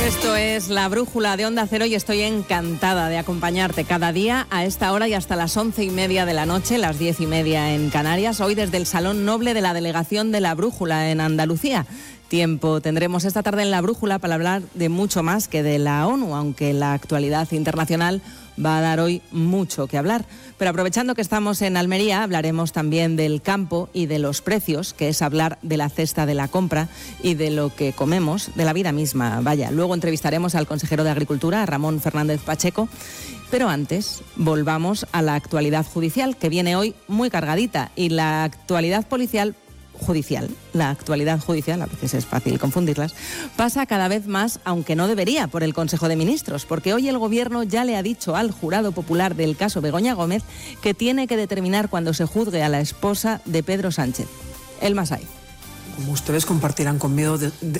Esto es La Brújula de Onda Cero y estoy encantada de acompañarte cada día a esta hora y hasta las 11:30 de la noche, las 10:30 en Canarias, hoy desde el Salón Noble de la Delegación de La Brújula en Andalucía. Tiempo tendremos esta tarde en La Brújula para hablar de mucho más que de la ONU, aunque la actualidad internacional va a dar hoy mucho que hablar. Pero aprovechando que estamos en Almería, hablaremos también del campo y de los precios, que es hablar de la cesta de la compra y de lo que comemos, de la vida misma. Vaya, luego entrevistaremos al consejero de Agricultura, a Ramón Fernández Pacheco. Pero antes, volvamos a la actualidad judicial, que viene hoy muy cargadita, y la actualidad judicial, a veces es fácil confundirlas, pasa cada vez más, aunque no debería, por el Consejo de Ministros, porque hoy el Gobierno ya le ha dicho al jurado popular del caso Begoña Gómez que tiene que determinar cuando se juzgue a la esposa de Pedro Sánchez, Elma Saiz. Como ustedes compartirán conmigo,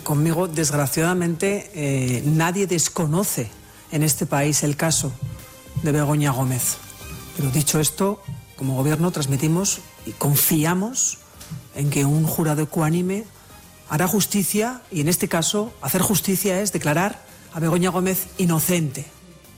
desgraciadamente nadie desconoce en este país el caso de Begoña Gómez. Pero dicho esto, como Gobierno transmitimos y confiamos en que un jurado ecuánime hará justicia, y en este caso hacer justicia es declarar a Begoña Gómez inocente.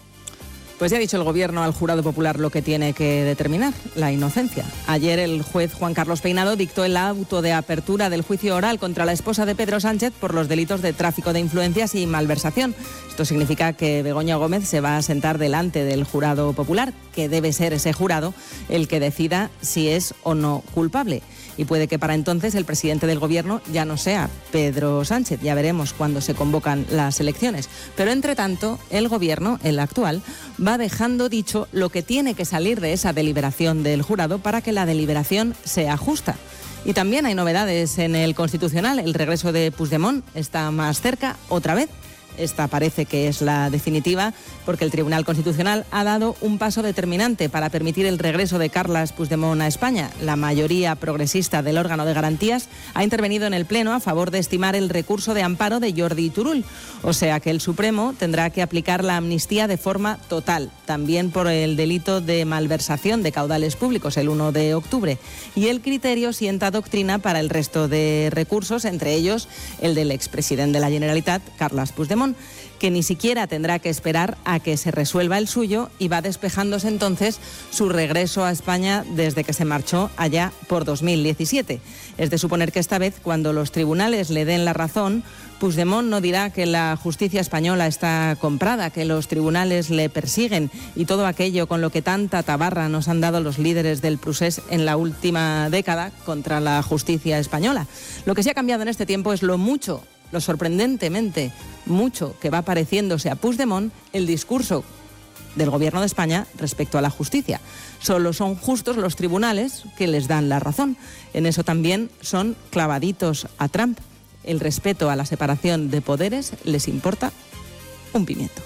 Pues ya ha dicho el Gobierno al jurado popular lo que tiene que determinar, la inocencia. Ayer el juez Juan Carlos Peinado dictó el auto de apertura del juicio oral contra la esposa de Pedro Sánchez por los delitos de tráfico de influencias y malversación. Esto significa que Begoña Gómez se va a sentar delante del jurado popular, que debe ser ese jurado el que decida si es o no culpable. Y puede que para entonces el presidente del Gobierno ya no sea Pedro Sánchez. Ya veremos cuándo se convocan las elecciones. Pero entre tanto, el Gobierno, el actual, va dejando dicho lo que tiene que salir de esa deliberación del jurado para que la deliberación sea justa. Y también hay novedades en el Constitucional. El regreso de Puigdemont está más cerca otra vez. Esta parece que es la definitiva, porque el Tribunal Constitucional ha dado un paso determinante para permitir el regreso de Carles Puigdemont a España. La mayoría progresista del órgano de garantías ha intervenido en el Pleno a favor de estimar el recurso de amparo de Jordi Turull. O sea que el Supremo tendrá que aplicar la amnistía de forma total, también por el delito de malversación de caudales públicos el 1 de octubre. Y el criterio sienta doctrina para el resto de recursos, entre ellos el del expresidente de la Generalitat, Carles Puigdemont, que ni siquiera tendrá que esperar a que se resuelva el suyo, y va despejándose entonces su regreso a España desde que se marchó allá por 2017. Es de suponer que esta vez, cuando los tribunales le den la razón, Puigdemont no dirá que la justicia española está comprada, que los tribunales le persiguen y todo aquello con lo que tanta tabarra nos han dado los líderes del procés en la última década contra la justicia española. Lo que sí ha cambiado en este tiempo es lo sorprendentemente mucho que va pareciéndose a Puigdemont el discurso del Gobierno de España respecto a la justicia. Solo son justos los tribunales que les dan la razón. En eso también son clavaditos a Trump. El respeto a la separación de poderes les importa un pimiento.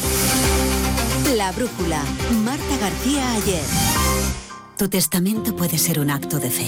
La Brújula, Marta García Ayer. Tu testamento puede ser un acto de fe.